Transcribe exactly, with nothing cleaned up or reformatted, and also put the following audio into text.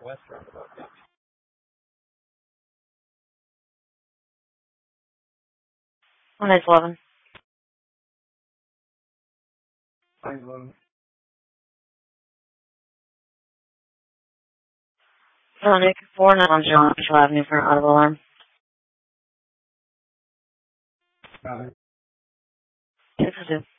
One nine eleven. Sonic four nine on John Mitchell Avenue for an audible alarm. Six two.